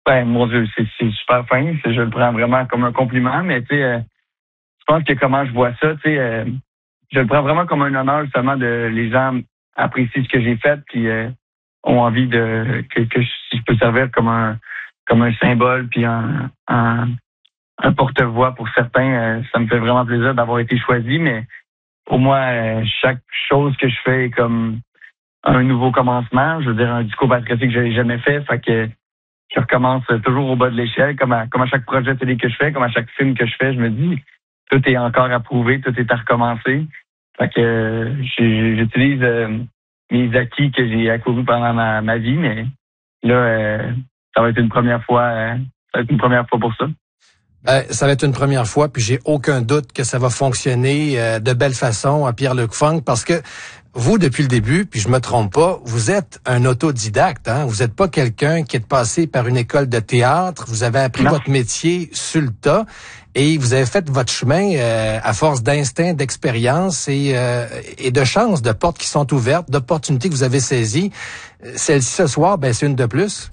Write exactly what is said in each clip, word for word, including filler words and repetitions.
Ben, mon Dieu, c'est, c'est super fin. C'est, je le prends vraiment comme un compliment, mais tu sais, euh, je pense que comment je vois ça, tu sais, euh, je le prends vraiment comme un honneur justement de les gens apprécient ce que j'ai fait, puis euh, ont envie de que, que je, si je peux servir comme un comme un symbole, puis un, un, un porte-voix pour certains. Euh, ça me fait vraiment plaisir d'avoir été choisi, mais pour moi, euh, chaque chose que je fais est comme un nouveau commencement. Je veux dire, un discours patriotique que j'avais jamais fait, fait que je recommence toujours au bas de l'échelle, comme à, comme à chaque projet télé que je fais, comme à chaque film que je fais, je me dis, tout est encore à prouver, tout est à recommencer. Fait que euh, j'utilise euh, mes acquis que j'ai accourus pendant ma, ma vie, mais là, euh, ça va être une première fois, euh, ça va être une première fois pour ça. Euh, ça va être une première fois, puis j'ai aucun doute que ça va fonctionner euh, de belle façon à Pierre-Luc Funk, parce que vous, depuis le début, puis je me trompe pas, vous êtes un autodidacte, hein? Vous n'êtes pas quelqu'un qui est passé par une école de théâtre, vous avez appris non. votre métier sur le tas, et vous avez fait votre chemin euh, à force d'instinct, d'expérience et, euh, et de chance, de portes qui sont ouvertes, d'opportunités que vous avez saisies. Celle-ci ce soir, ben c'est une de plus.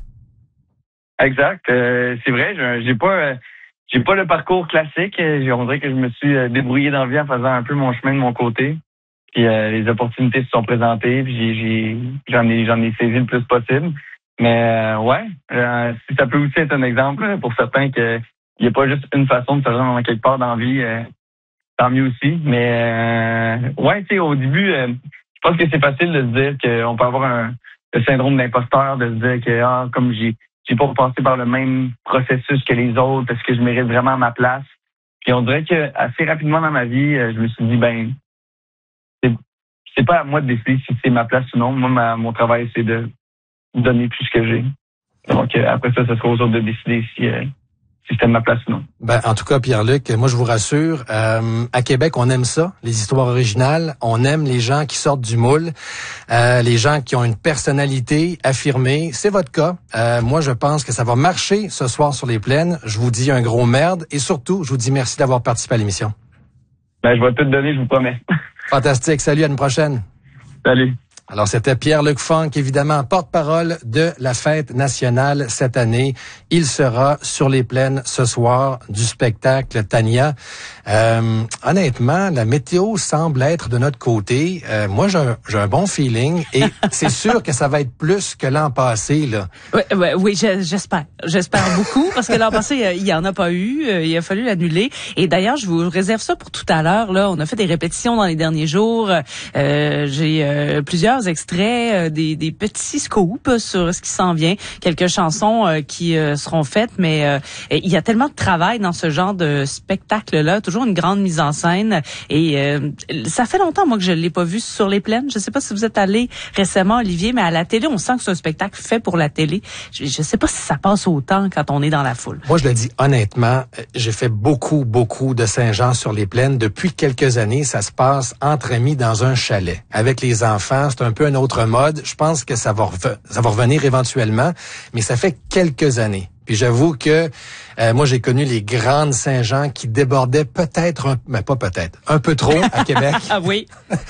Exact, euh, c'est vrai, je, j'ai pas... Euh... J'ai pas le parcours classique. On dirait que je me suis débrouillé dans la vie en faisant un peu mon chemin de mon côté. Puis euh, les opportunités se sont présentées. Puis j'ai, j'ai, j'en ai, j'en ai saisi le plus possible. Mais euh, ouais, euh, si ça peut aussi être un exemple pour certains que il n'y a pas juste une façon de se rendre quelque part dans la vie, euh, tant mieux aussi. Mais euh, ouais, tu sais, au début, euh, je pense que c'est facile de se dire qu'on peut avoir un le syndrome d'imposteur, de se dire que ah, comme j'ai J'ai pas passé par le même processus que les autres. Est-ce que je mérite vraiment ma place? Puis on dirait que assez rapidement dans ma vie, je me suis dit, ben, c'est, c'est pas à moi de décider si c'est ma place ou non. Moi, ma, mon travail, c'est de donner tout ce que j'ai. Donc, après ça, ce sera aux autres de décider si, euh, si c'était ma place ou non. Ben, en tout cas, Pierre-Luc, moi, je vous rassure, euh, à Québec, on aime ça, les histoires originales. On aime les gens qui sortent du moule, euh, les gens qui ont une personnalité affirmée. C'est votre cas. Euh, moi, je pense que ça va marcher ce soir sur les plaines. Je vous dis un gros merde et surtout, je vous dis merci d'avoir participé à l'émission. Ben, je vais tout donner, je vous promets. Fantastique. Salut, à une prochaine. Salut. Alors, c'était Pierre-Luc Funk, évidemment, porte-parole de la fête nationale cette année. Il sera sur les plaines ce soir du spectacle Tania. Euh, honnêtement, la météo semble être de notre côté. Euh, moi, j'ai un, j'ai un bon feeling et c'est sûr que ça va être plus que l'an passé, là. Oui, oui, oui j'espère. J'espère beaucoup parce que l'an passé, il y en a pas eu. Il a fallu l'annuler. Et d'ailleurs, je vous réserve ça pour tout à l'heure. Là, on a fait des répétitions dans les derniers jours. Euh, j'ai euh, plusieurs extraits, euh, des, des petits scoops sur ce qui s'en vient, quelques chansons euh, qui euh, seront faites, mais euh, il y a tellement de travail dans ce genre de spectacle-là, toujours une grande mise en scène, et euh, ça fait longtemps, moi, que je l'ai pas vu sur les plaines. Je sais pas si vous êtes allé récemment, Olivier, mais à la télé, on sent que c'est un spectacle fait pour la télé. Je, je sais pas si ça passe autant quand on est dans la foule. Moi, je le dis honnêtement, j'ai fait beaucoup, beaucoup de Saint-Jean sur les plaines. Depuis quelques années, ça se passe entre amis dans un chalet. Avec les enfants, c'est un peu un autre mode. Je pense que ça va, rev- ça va revenir éventuellement, mais ça fait quelques années. Puis j'avoue que euh, moi, j'ai connu les grandes Saint-Jean qui débordaient peut-être, un, mais pas peut-être, un peu trop à Québec. Ah oui.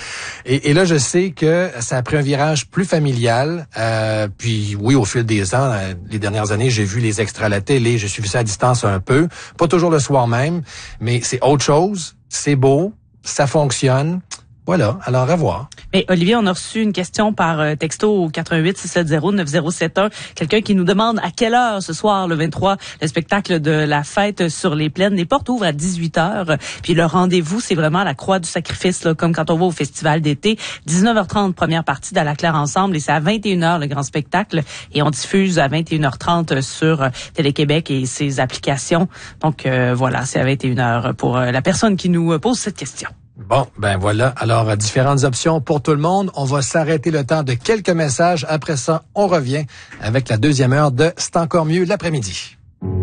Et, et là, je sais que ça a pris un virage plus familial. Euh, puis oui, au fil des ans, euh, les dernières années, j'ai vu les extraits à la télé, j'ai suivi ça à distance un peu. Pas toujours le soir même, mais c'est autre chose. C'est beau, ça fonctionne. Voilà, alors à voir. Mais Olivier, on a reçu une question par euh, texto au quatre un huit six sept zéro neuf zéro sept un. Quelqu'un qui nous demande à quelle heure ce soir, le vingt-trois, le spectacle de la fête sur les plaines. Les portes ouvrent à dix-huit heures. Puis le rendez-vous, c'est vraiment la croix du sacrifice, là, comme quand on va au festival d'été. dix-neuf heures trente, première partie d'À la Claire Ensemble. Et c'est à vingt et une heures le grand spectacle. Et on diffuse à vingt et une heures trente sur Télé-Québec et ses applications. Donc euh, voilà, c'est à vingt et une heures pour euh, la personne qui nous pose cette question. Bon, ben voilà. Alors, différentes options pour tout le monde. On va s'arrêter le temps de quelques messages. Après ça, on revient avec la deuxième heure de C'est encore mieux l'après-midi.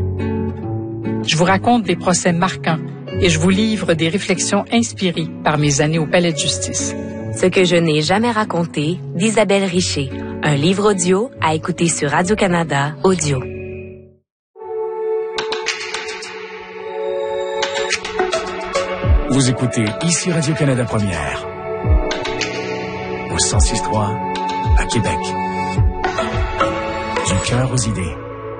Je vous raconte des procès marquants et je vous livre des réflexions inspirées par mes années au Palais de justice. Ce que je n'ai jamais raconté d'Isabelle Richer. Un livre audio à écouter sur Radio-Canada Audio. Vous écoutez ici Radio-Canada Première, au cent six trois à Québec. Du cœur aux idées.